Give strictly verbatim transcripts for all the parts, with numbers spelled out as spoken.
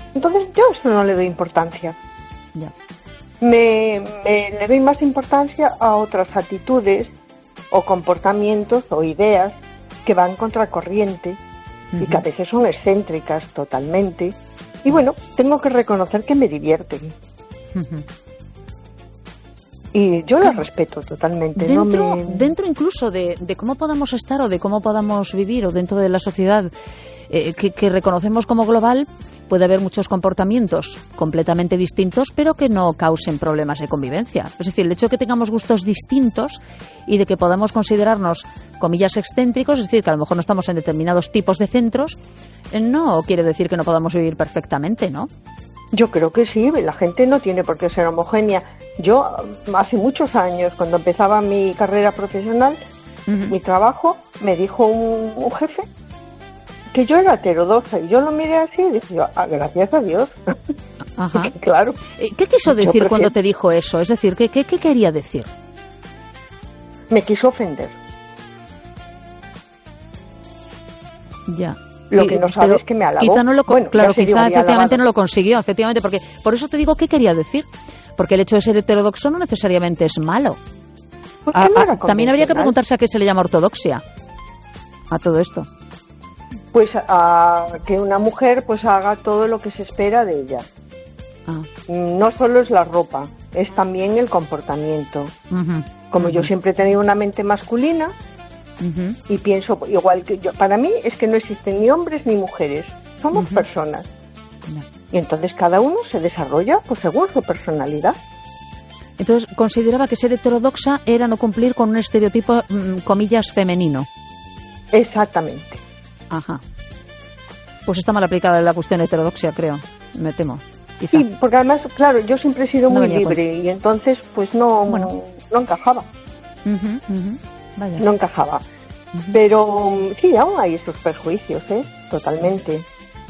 Entonces yo a esto no le doy importancia. Ya. Me, me le doy más importancia a otras actitudes o comportamientos o ideas que van contracorriente uh-huh. y que a veces son excéntricas totalmente. Y bueno, tengo que reconocer que me divierten. Uh-huh. Y yo las respeto totalmente. Dentro, no me... dentro incluso de, de cómo podamos estar o de cómo podamos vivir o dentro de la sociedad eh, que, que reconocemos como global, puede haber muchos comportamientos completamente distintos, pero que no causen problemas de convivencia. Es decir, el hecho de que tengamos gustos distintos y de que podamos considerarnos, comillas, excéntricos, es decir, que a lo mejor no estamos en determinados tipos de centros, eh, no quiere decir que no podamos vivir perfectamente, ¿no? Yo creo que sí, la gente no tiene por qué ser homogénea. Yo, hace muchos años, cuando empezaba mi carrera profesional, uh-huh. mi trabajo, me dijo un, un jefe que yo era heterodoxa, y yo lo miré así y dije, ah, gracias a Dios. Ajá. Claro. ¿Qué quiso decir prefiero... cuando te dijo eso? Es decir, ¿qué, qué, qué quería decir? Me quiso ofender. Ya. Lo que no sabes es que me halagó. Quizá no lo, bueno, claro, quizá efectivamente halagado. no lo consiguió, efectivamente, porque por eso te digo qué quería decir, porque el hecho de ser heterodoxo no necesariamente es malo. Pues a, no a, también habría que preguntarse a qué se le llama ortodoxia a todo esto. Pues a que una mujer pues haga todo lo que se espera de ella. Ah. No solo es la ropa, es también el comportamiento. Uh-huh. Como uh-huh. yo siempre he tenido una mente masculina. Uh-huh. Y pienso igual que yo, para mí es que no existen ni hombres ni mujeres, somos uh-huh. personas no. Y entonces cada uno se desarrolla pues según su personalidad. Entonces consideraba que ser heterodoxa era no cumplir con un estereotipo mmm, comillas femenino. Exactamente. Ajá. Pues está mal aplicada la cuestión heterodoxia, creo, me temo. Quizá. Sí, porque además, claro, yo siempre he sido no muy libre con... y entonces pues no, bueno. no encajaba. Uh-huh, uh-huh. Vaya. No encajaba. Uh-huh. Pero sí, aún hay estos perjuicios, ¿eh? Totalmente.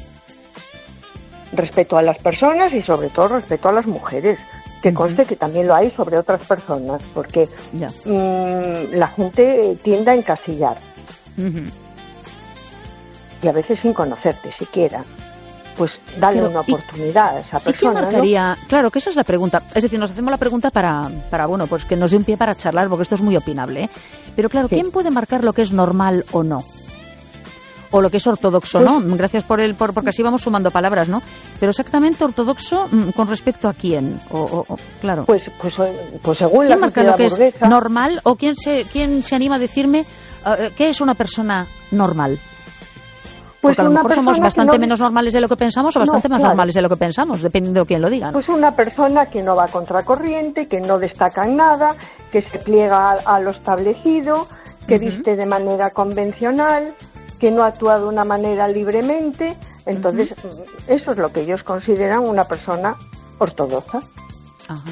Respeto a las personas y sobre todo respeto a las mujeres. Que uh-huh. conste que también lo hay sobre otras personas, porque yeah. mmm, la gente tiende a encasillar. Uh-huh. Y a veces sin conocerte siquiera. Pues dale Pero, una oportunidad a esa persona. ¿Y qué marcaría? ¿No? Claro, que esa es la pregunta. Es decir, nos hacemos la pregunta para, para bueno, pues que nos dé un pie para charlar, porque esto es muy opinable, ¿eh? Pero claro, sí. ¿quién puede marcar lo que es normal o no? O lo que es ortodoxo, pues, ¿no? Gracias por el, por, porque así vamos sumando palabras, ¿no? Pero exactamente ortodoxo, ¿con respecto a quién? O, o, o claro. Pues, pues, pues según la marca lo que burguesa, es normal o quién se, quién se anima a decirme uh, qué es una persona normal. Pues porque a lo mejor somos bastante no... menos normales de lo que pensamos o bastante no, más claro. normales de lo que pensamos, dependiendo de quién lo diga, ¿no? Pues una persona que no va contracorriente, que no destaca en nada, que se pliega a, a lo establecido, que uh-huh. viste de manera convencional, que no actúa de una manera libremente. Entonces, uh-huh. eso es lo que ellos consideran una persona ortodoxa. Ajá.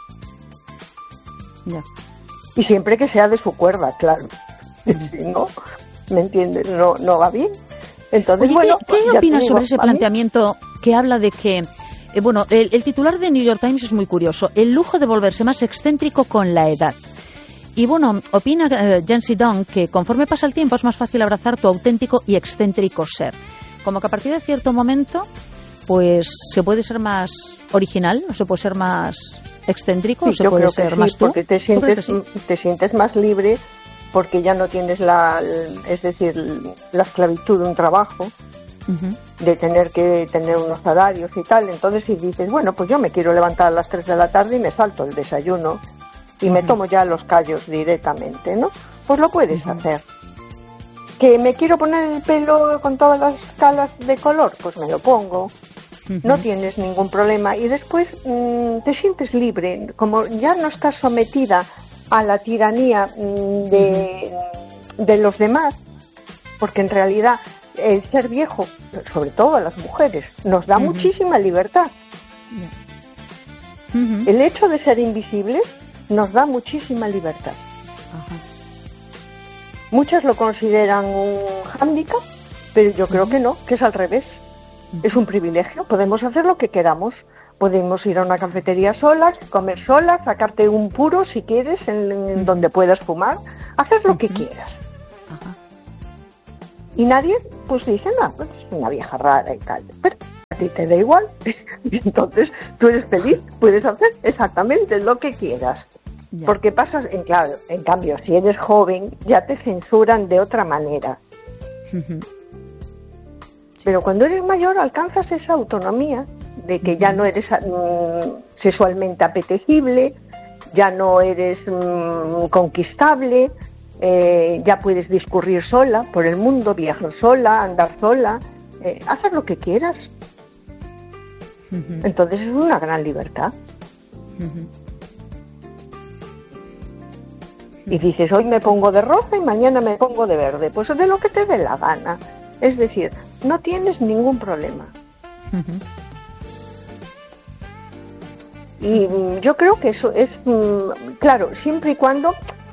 Ya. Y siempre que sea de su cuerda, claro. Uh-huh. Si no, ¿me entiendes? No, no va bien. Entonces, Oye, bueno, ¿qué, ¿qué opinas sobre ese planteamiento que habla de que, eh, bueno, el, el titular de New York Times es muy curioso, el lujo de volverse más excéntrico con la edad? Y bueno, opina eh, Yancy Dong que conforme pasa el tiempo es más fácil abrazar tu auténtico y excéntrico ser. Como que a partir de cierto momento, pues se puede ser más original, o se puede ser más excéntrico, sí, o se puede ser sí, más tú. Porque te sientes, sí? te sientes más libre. Porque ya no tienes la, es decir, la esclavitud de un trabajo, uh-huh. de tener que tener unos salarios y tal. Entonces si dices, bueno, pues yo me quiero levantar a las tres de la tarde y me salto el desayuno y uh-huh. me tomo ya los callos directamente, ¿no? Pues lo puedes uh-huh. hacer. ¿Que me quiero poner el pelo con todas las escalas de color? Pues me lo pongo. Uh-huh. No tienes ningún problema. Y después mmm, te sientes libre. Como ya no estás sometida a la tiranía de, de los demás, porque en realidad el ser viejo, sobre todo a las mujeres, nos da uh-huh. muchísima libertad. Uh-huh. El hecho de ser invisibles nos da muchísima libertad. Uh-huh. Muchas lo consideran un hándicap, pero yo creo uh-huh. que no, que es al revés. Uh-huh. Es un privilegio, podemos hacer lo que queramos. Podemos ir a una cafetería solas, comer solas, sacarte un puro si quieres, en, en uh-huh. donde puedas fumar, hacer lo uh-huh. que quieras. Uh-huh. Y nadie, pues dice, no, pues es una vieja rara y tal. Pero a ti te da igual. Entonces tú eres feliz, puedes hacer exactamente lo que quieras. Ya. Porque pasas, en claro, en cambio, si eres joven, ya te censuran de otra manera. Uh-huh. Sí. Pero cuando eres mayor alcanzas esa autonomía de que uh-huh. ya no eres mm, sexualmente apetecible, ya no eres mm, conquistable, eh, ya puedes discurrir sola por el mundo, viajar sola, andar sola, eh, hacer lo que quieras. Uh-huh. Entonces es una gran libertad. Uh-huh. Y dices, hoy me pongo de rosa y mañana me pongo de verde. Pues de lo que te dé la gana. Es decir, no tienes ningún problema. Uh-huh. Y yo creo que eso es, claro, siempre y cuando